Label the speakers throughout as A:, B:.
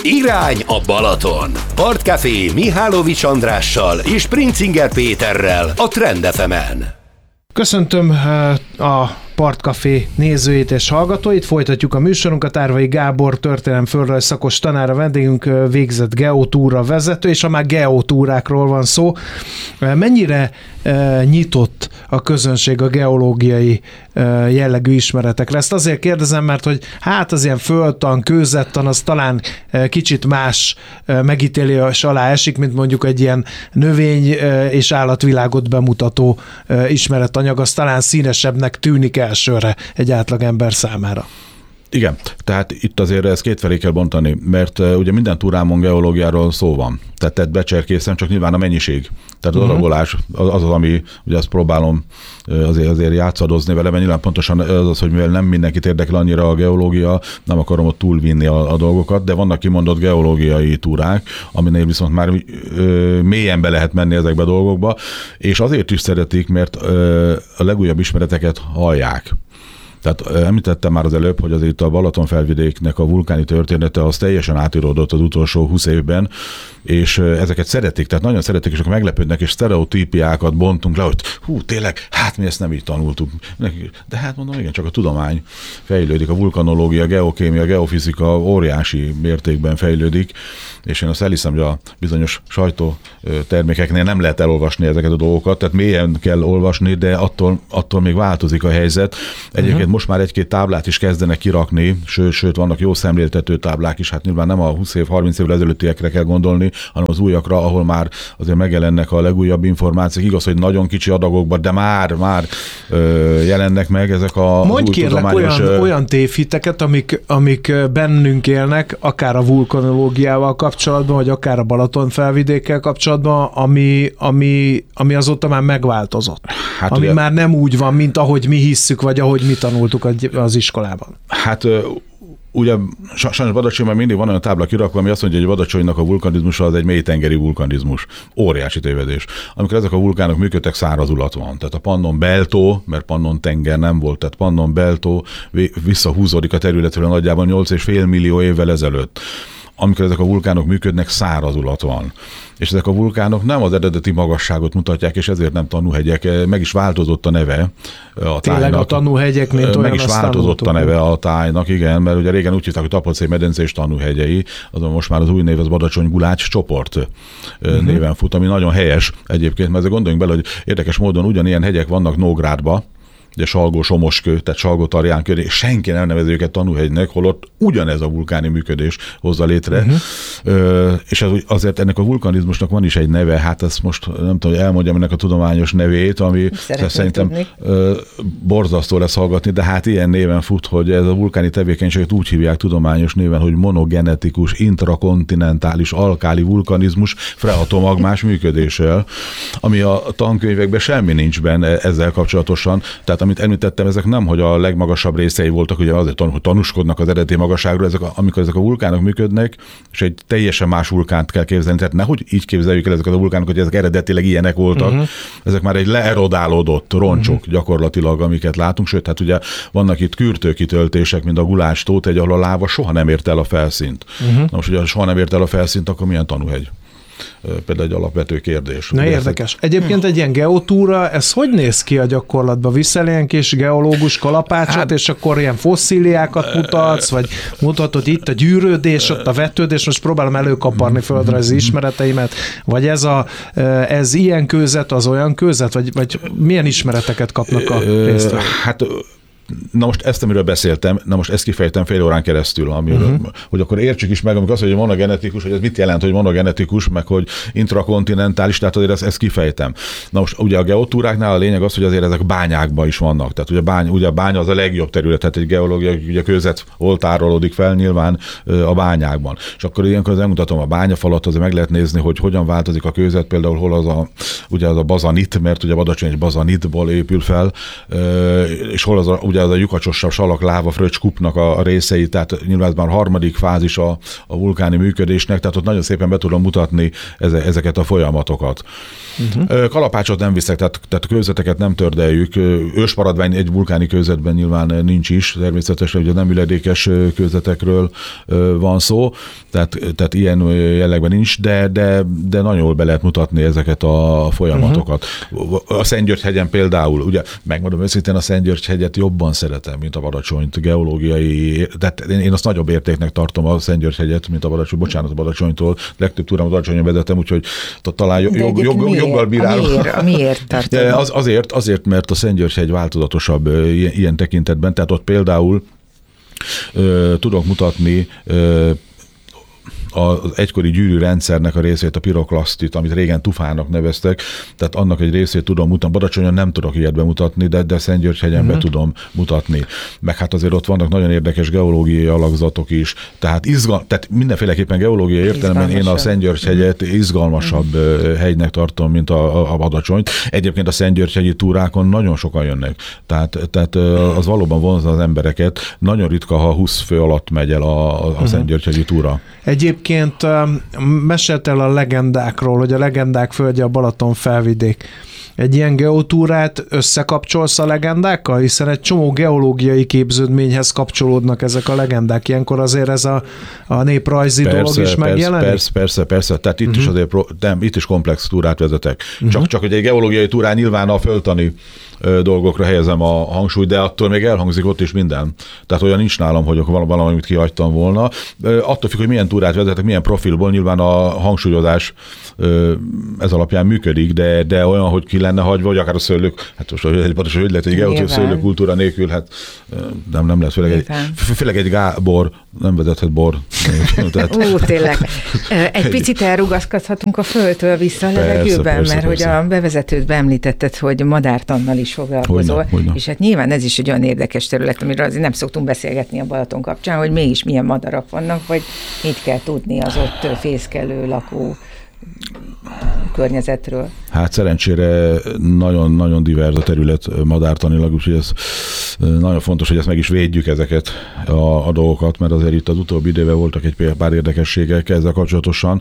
A: Irány a Balaton. Partcafé Mihálovics Andrással és Princinger Péterrel a Trend FM-en.
B: Köszöntöm a Partcafé nézőit és hallgatóit. Folytatjuk a műsorunkat. Árvai Gábor történelem földrajz szakos tanára vendégünk, végzett geotúra vezető, és ha már geotúrákról van szó, mennyire nyitott a közönség a geológiai jellegű ismeretekre? Ezt azért kérdezem, mert hogy hát az ilyen földtan, kőzettan, az talán kicsit más megítélés alá esik, mint mondjuk egy ilyen növény és állatvilágot bemutató ismeretanyag, az talán színesebbnek tűnik elsőre egy átlagember számára.
C: Igen, tehát itt azért ezt kétfelé kell bontani, mert ugye minden túrámon geológiáról szó van. Tehát becserkészem, csak nyilván a mennyiség. Tehát az adagolás az, ami, ugye azt próbálom azért játszadozni vele, mert nyilván pontosan az, hogy mivel nem mindenkit érdekel annyira a geológia, nem akarom ott túlvinni a dolgokat, de vannak kimondott geológiai túrák, aminél viszont már mélyen be lehet menni ezekbe a dolgokba, és azért is szeretik, mert a legújabb ismereteket hallják. Tehát említettem már az előbb, hogy azért a Balaton felvidéknek a vulkáni története az teljesen átíródott az utolsó 20 évben, és ezeket szeretik, tehát nagyon szeretik, és akkor meglepődnek, és sztereotípiákat bontunk le, hogy tényleg, hát mi ezt nem így tanultuk. De hát mondom, igen, csak a tudomány fejlődik, a vulkanológia, a geokémia, a geofizika óriási mértékben fejlődik, és én azt elhiszem, hogy a bizonyos sajtótermékeknél nem lehet elolvasni ezeket a dolgokat, tehát mélyen kell olvasni, de attól még változik a helyzet. Egyébként most már egy-két táblát is kezdenek kirakni, sőt vannak jó szemléltető táblák is, hát nyilván nem a 20 év, 30 évvel ezelőttiekre kell gondolni, hanem az újakra, ahol már azért megjelennek a legújabb információk. Igaz, hogy nagyon kicsi adagokban, de már jelennek meg ezek a
B: mondj kérlek olyan tévhiteket, amik bennünk élnek, akár a vulkanológiával kapcsolatban, vagy akár a Balaton felvidékkel kapcsolatban, ami azóta már megváltozott. Hát ami ugye, már nem úgy van, mint ahogy mi hisszük, vagy ahogy mi tanultuk az iskolában.
C: Hát ugye sajnos Badacsonyban mindig van olyan tábla kirakva, ami azt mondja, hogy Badacsonynak a vulkanizmusa az egy mélytengeri vulkanizmus. Óriási tévedés. Amikor ezek a vulkánok működtek, szárazulat van. Tehát a Pannon Beltó, mert Pannon tenger nem volt, tehát Pannon Beltó visszahúzódik a területről nagyjából 8,5 millió évvel ezelőtt. Amikor ezek a vulkánok működnek, szárazulat van. És ezek a vulkánok nem az eredeti magasságot mutatják, és ezért nem tanúhegyek. Meg is változott a neve a tájnak.
B: Tényleg a tanúhegyek, mint olyan.
C: Meg is változott a neve a tájnak, igen, mert ugye régen úgy hívták, hogy Tapolcai-medence és tanúhegyei, azon most már az új név az Badacsony-Gulács csoport néven fut, ami nagyon helyes egyébként, mert gondoljunk bele, hogy érdekes módon ugyanilyen hegyek vannak Nógrádba, ugye Salgó-Somoskő, tehát Salgó-Tarján köré, és senki nem nevezi őket tanúhegynek, holott ugyanez a vulkáni működés hozza létre. És azért ennek a vulkanizmusnak van is egy neve, hát ezt most nem tudom, hogy elmondjam ennek a tudományos nevét, ami szerintem borzasztó lesz hallgatni, de hát ilyen néven fut, hogy ez a vulkáni tevékenységet úgy hívják tudományos néven, hogy monogenetikus, intrakontinentális, alkáli vulkanizmus freatomagmás működéssel, ami a tankönyvekben semmi nincs benne ezzel kapcsolatosan. Tehát amit említettem, ezek nem, hogy a legmagasabb részei voltak, ugye azért, hogy tanúskodnak az eredeti magasságról, amikor ezek a vulkánok működnek, és egy teljesen más vulkánt kell képzelni, tehát nehogy így képzeljük el ezeket a vulkánokat, hogy ezek eredetileg ilyenek voltak, ezek már egy leerodálódott roncsok gyakorlatilag, amiket látunk, sőt, hát ugye vannak itt kürtőkitöltések, mint a Gulács-tó, ahol a láva soha nem ért el a felszínt. Na most, ugye soha nem ért el a felszínt, akkor milyen tanúhegy? Például egy alapvető kérdés.
B: Na érdekes. Egyébként egy ilyen geotúra, ez hogy néz ki a gyakorlatban? Viszel ilyen kis geológus kalapácsot, és akkor ilyen fosszíliákat mutatsz, vagy mutatod itt a gyűrődés, ott a vetődés, most próbálom előkaparni földrajzi ismereteimet, vagy ez ilyen kőzet, az olyan kőzet, vagy milyen ismereteket kapnak a résztvevők?
C: Hát na most ezt, amiről beszéltem, ezt kifejtem fél órán keresztül, amiről, hogy akkor értsük is meg, amikor azt, hogy monogenetikus, hogy ez mit jelent, hogy monogenetikus, meg hogy intrakontinentális, tehát azért ezt kifejtem. Na most ugye a geotúráknál a lényeg az, hogy azért ezek bányákban is vannak. Tehát ugye a bánya az a legjobb terület, tehát egy geológia, ugye kőzet oltárolódik fel nyilván a bányákban. És akkor ilyenkor az elmutatom a bányafalat, azért meg lehet nézni, hogy hogyan változik a kőzet, például hol az a bazanit, mert ugye Badacsony egy bazanitból épül fel, és hol az ugye ugye az a lyukacsosabb salak, láva, fröccs kupnak a részei, tehát nyilván ez már a harmadik fázis a vulkáni működésnek, tehát ott nagyon szépen be tudom mutatni ezeket a folyamatokat. Kalapácsot nem viszek, tehát a kőzeteket nem tördeljük. Ősmaradvány egy vulkáni kőzetben nyilván nincs is, természetesen ugye nem üledékes kőzetekről van szó, tehát ilyen jellegben nincs, de nagyon jól be lehet mutatni ezeket a folyamatokat. A Szentgyörgy-hegyen például, ugye megmondom őszintén, a Szentgyörgy-hegyet jobban szeretem, mint a Badacsonyt geológiai, tehát én azt nagyobb értéknek tartom a Szentgyörgy-hegyet, mint a Badacsony, bocsánat, a Badacsonytól, legtöbb túrám Badacsonyon vezetem, úgyhogy talán joggal bírálom.
D: Miért tartod?
C: Azért, mert a Szentgyörgy-hegy változatosabb ilyen tekintetben, tehát ott például tudok mutatni az egykori gyűrűrendszernek a részét, a piroklasztit, amit régen tufának neveztek, tehát annak egy részét tudom mutatni. Badacsonyon nem tudok ilyet bemutatni, de Szentgyörgy-hegyen be tudom mutatni. Meg hát azért ott vannak nagyon érdekes geológiai alakzatok is, tehát mindenféleképpen geológiai értelemben én a Szentgyörgy-hegyet izgalmasabb hegynek tartom, mint a Badacsonyt. Egyébként a Szentgyörgy-hegyi túrákon nagyon sokan jönnek. Tehát az valóban vonzza az embereket. Nagyon ritka, ha 20 fő alatt megy el a Szentgyörgy-hegyi túra.
B: Egyébként meséltél a legendákról, hogy a legendák földje a Balaton felvidék. Egy ilyen geotúrát összekapcsolsz a legendákkal, hiszen egy csomó geológiai képződményhez kapcsolódnak ezek a legendák. Ilyenkor azért ez a néprajzi dolog is megjelenik?
C: Persze. Tehát itt is azért itt is komplex túrát vezetek. Csak hogy egy geológiai túrán nyilván a földtani dolgokra helyezem a hangsúlyt, de attól még elhangzik ott is minden. Tehát olyan nincs nálam, hogy valamit kihagytam volna. Attól függ, hogy milyen túrát vezetek, milyen profilból, nyilván a hangsúlyozás ez alapján működik, de olyan, hogy ki lenne hagyva, vagy akár a szőlők, hát most hogy lehet egy geotúr szőlőkultúra nélkül, hát nem lesz, főleg egy Gábor nem vezethet bor.
D: Tényleg. Egy picit elrugaszkodhatunk a földtől vissza a levegőben, mert hogy a bevezetődben említetted, hogy madártannal is foglalkozol, és hát nyilván ez is egy olyan érdekes terület, amiről azért nem szoktunk beszélgetni a Balaton kapcsán, hogy mégis milyen madarak vannak, vagy mit kell tudni az ott fészkelő, lakó környezetről.
C: Hát szerencsére nagyon divers a terület madártanilag, úgyhogy ez nagyon fontos, hogy ezt meg is védjük ezeket a dolgokat, mert azért itt az utóbbi időben voltak egy pár érdekességek ezzel kapcsolatosan,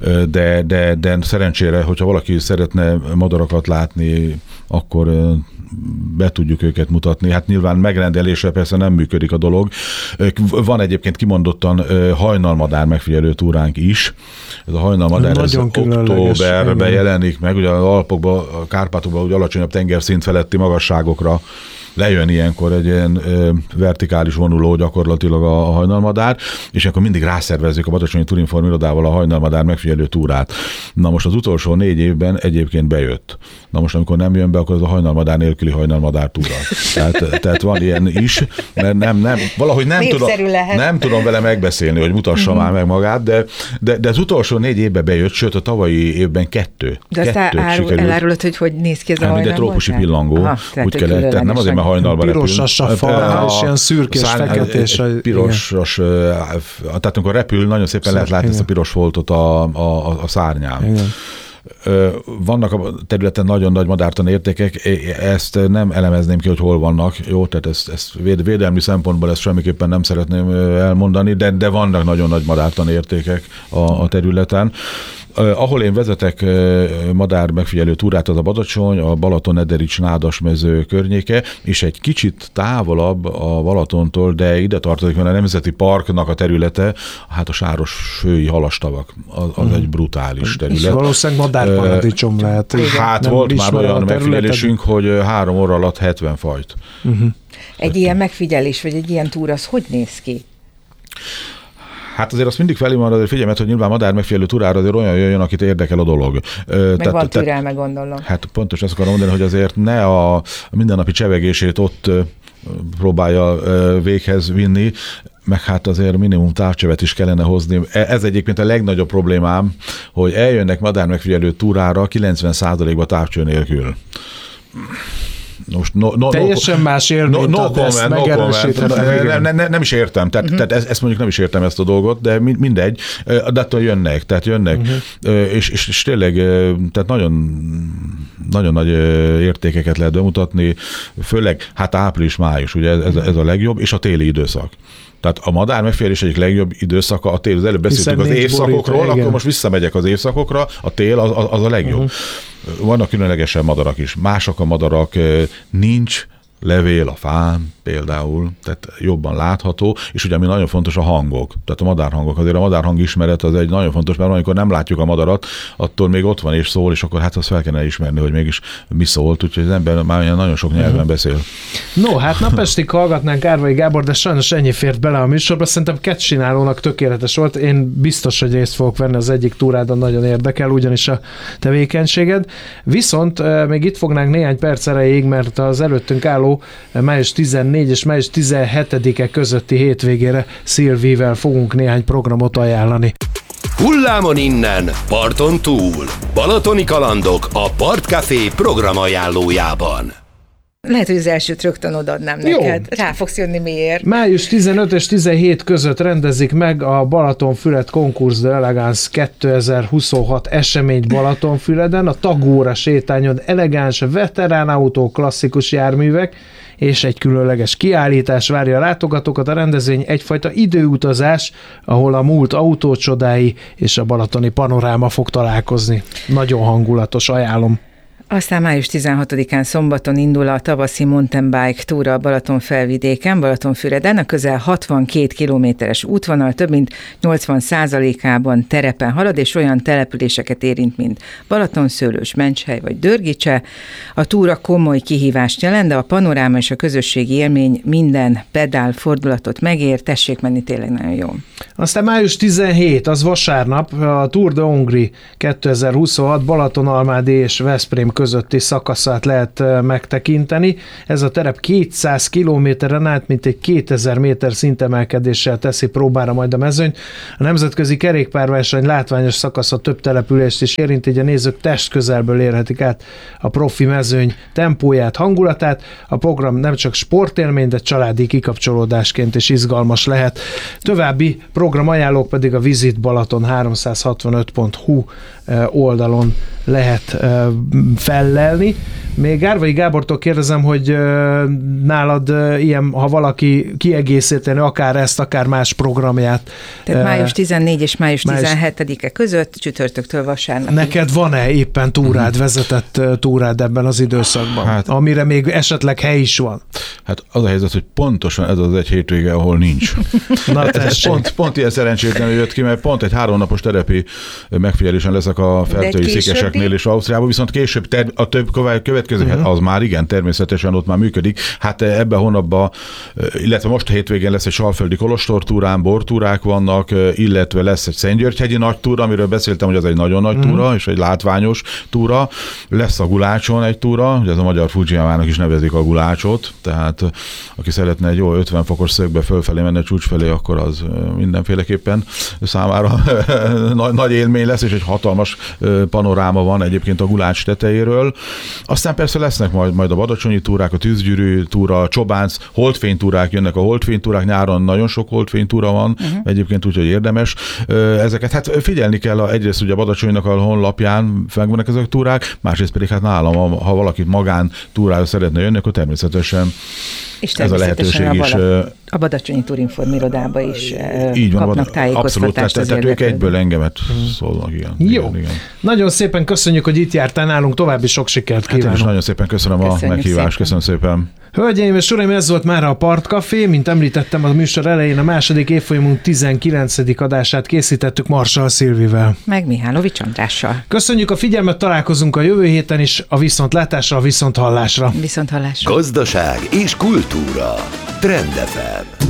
C: de szerencsére, hogyha valaki szeretne madarakat látni, akkor be tudjuk őket mutatni. Hát nyilván megrendelésre persze nem működik a dolog. Van egyébként kimondottan hajnalmadár megfigyelő túránk is. Ez a hajnalmadár ez októberben jelenik meg, ugye az Alpokban, a Kárpátokban úgy alacsonyabb tengerszint feletti magasságokra lejön ilyenkor egy ilyen vertikális vonuló gyakorlatilag a hajnalmadár, és akkor mindig rászervezzük a Badacsonyi Turinform irodával a hajnalmadár megfigyelő túrát. Na most az utolsó 4 évben egyébként bejött. Na most amikor nem jön be, akkor ez a hajnalmadár nélküli hajnalmadár túra. Tehát van ilyen is, mert valahogy nem tudom vele megbeszélni, hogy mutassa már meg magát, de az utolsó 4 évben bejött, sőt a tavalyi évben 2.
D: De aztán elárulod, hogy néz ki ez a hajnalmadár?
C: Mint egy trópusi pillangó, úgy kellett, tehát nem azért, mert hajnalba repül.
B: Pirosas a fal, és ilyen szürkés, feketés.
C: Pirosos, tehát amikor repül, nagyon szépen lehet látni ezt a piros foltot a szárnyán. Igen. Vannak a területen nagyon nagy madártani értékek, ezt nem elemezném ki, hogy hol vannak, jó, tehát ezt védelmi szempontból ezt semmiképpen nem szeretném elmondani, de vannak nagyon nagy madártani értékek a területen. Ahol én vezetek madár megfigyelő túrát, az a Badacsony, a Balaton-Ederich-Nádasmező környéke, és egy kicsit távolabb a Balatontól, de ide tartozik, mert a Nemzeti Parknak a területe, hát a Sáros-fői halastavak, az egy brutális terület. És
B: valószínűleg madárparadicsom lehet.
C: Hát volt már olyan megfigyelésünk, hogy 3 óra alatt 70 fajt.
D: Egy ilyen megfigyelés, vagy egy ilyen túra, az hogy néz ki?
C: Hát azért azt mindig felhívom, azért figyelmet, hogy nyilván madár megfigyelő túrára azért olyan jöjjön, akit érdekel a dolog.
D: Van türelme, gondolom.
C: Hát pontosan ezt akarom mondani, hogy azért ne a mindennapi csevegését ott próbálja véghez vinni, meg hát azért minimum távcsövet is kellene hozni. Ez egyébként a legnagyobb problémám, hogy eljönnek madár megfigyelő túrára 90%-ba távcső nélkül. Most
B: teljesen más élményt ad ezt megerősíteni.
C: Nem is értem, tehát ezt mondjuk nem is értem ezt a dolgot, de mindegy, de attól jönnek, és tényleg tehát nagyon nagy értékeket lehet bemutatni, főleg hát április-május, ugye ez a legjobb, és a téli időszak. Tehát a madár megfigyelés egyik legjobb időszaka a tél. Az előbb beszéltünk az évszakokról, akkor most visszamegyek az évszakokra, a tél az a legjobb. Vannak különlegesen madarak is. Mások a madarak, nincs levél a fán például, tehát jobban látható, és ugye ami nagyon fontos a hangok, tehát a madárhangok. Azért a madárhang ismeret az egy nagyon fontos, mert amikor nem látjuk a madarat, attól még ott van és szól, és akkor hát azt fel kellene ismerni, hogy mégis mi szólt, úgyhogy az ember már nagyon sok nyelven beszél.
B: No, hát napestig hallgatnánk Árvai Gábor, de sajnos ennyi fért bele a műsorba, szerintem kettcsinálónak tökéletes volt. Én biztos, hogy részt fogok venni az egyik túrádon, nagyon érdekel, ugyanis a tevékenységed. Viszont még itt fognánk néhány perc erejéig, mert az előttünk álló május 14 és május 17-e közötti hétvégére Szilvivel fogunk néhány programot ajánlani.
A: Hullámon innen, parton túl. Balatoni kalandok a Partcafé programajánlójában.
D: Lehet, hogy az elsőt rögtön odaadnám neked. Rá fogsz jönni miért.
B: Május 15 és 17 között rendezik meg a Balatonfüred Concours de Elegance 2026 eseményt Balatonfüreden. A tagóra sétányon elegáns veterán autó, klasszikus járművek és egy különleges kiállítás várja a látogatókat. A rendezvény egyfajta időutazás, ahol a múlt autócsodái és a balatoni panoráma fog találkozni. Nagyon hangulatos, ajánlom.
D: Aztán május 16-án szombaton indul a tavaszi mountain bike túra a Balatonfelvidéken, Balatonfüreden. A közel 62 kilométeres útvonal több mint 80%-ában terepen halad, és olyan településeket érint, mint Balatonszőlős, Mencshely vagy Dörgicse. A túra komoly kihívást jelent, de a panoráma és a közösségi élmény minden pedál fordulatot megér, tessék menni, tényleg nagyon jó.
B: Aztán május 17, az vasárnap, a Tour de Hongrie 2026 Balatonalmádi és Veszprém közötti szakaszát lehet megtekinteni. Ez a terep 200 kilométeren át, mint egy 2000 méter szintemelkedéssel teszi próbára majd a mezőnyt. A nemzetközi kerékpárverseny látványos szakasza több települést is érint, így a nézők testközelből érhetik át a profi mezőny tempóját, hangulatát. A program nem csak sportélmény, de családi kikapcsolódásként is izgalmas lehet. További programajánlók pedig a visitbalaton365.hu oldalon lehet fellelni. Még Árvai Gábortól kérdezem, hogy nálad ilyen, ha valaki kiegészíteni akár ezt, akár más programját.
D: Tehát május 14 és május 17-e között, csütörtöktől vasárnapig.
B: Neked van-e éppen túrád, vezetett túrád ebben az időszakban, hát, amire még esetleg hely is van?
C: Hát az a helyzet, hogy pontosan ez az egy hétvége, ahol nincs.
B: Na,
C: pont ilyen szerencsétlenül jött ki, mert pont egy 3 napos terepi megfigyelésen leszek a Fertői Székeseknél és Ausztriában, viszont később a több következő, az már igen, természetesen ott már működik. Hát ebben a hónapban, illetve most a hétvégén lesz egy Salföldi Kolostor túrán, bortúrák vannak, illetve lesz egy Szentgyörgyhegyi nagy túra, amiről beszéltem, hogy az egy nagyon nagy túra, és egy látványos túra. Lesz a Gulácson egy túra, ugye ez a magyar Fujiyamának is nevezik a Gulácsot, tehát aki szeretne egy jó 50 fokos szögbe fölfelé menni csúcs felé, akkor az mindenféleképpen számára nagy élmény lesz, és egy hatalmas panoráma van egyébként a Gulács tetejéről. Aztán persze lesznek majd a badacsonyi túrák, a tűzgyűrű túra, a Csobánc, holdfénytúrák jönnek, a holdfénytúrák, nyáron nagyon sok holdfénytúra van, egyébként úgyhogy érdemes. Ezeket hát figyelni kell, egyrészt ugye a Badacsonynak a honlapján megvannak ezek a túrák, másrészt pedig hát nálam, ha valaki magán túrára szeretne jönni, akkor természetesen
D: és
C: ez a lehetőség is.
D: A Badacsonyi Túrinform irodába is
C: így van,
D: kapnak tájékoztatást.
C: Abszolút, tehát ők egyből engemet szólnak. Igen,
B: jó.
C: Igen.
B: Nagyon szépen köszönjük, hogy itt jártál nálunk, további sok sikert kívánok.
C: Hát nagyon szépen köszönöm a meghívást, köszönöm szépen.
B: Hölgyeim és uraim, ez volt már a Partcafé. Mint említettem a műsor elején, a második évfolyamunk 19. adását készítettük Marssal Szilvivel.
D: Meg Mihálovics Andrással.
B: Köszönjük a figyelmet, találkozunk a jövő héten is, a viszontlátásra, a viszonthallásra.
D: Viszonthallásra.
A: Gazdaság és kultúra. Trend FM.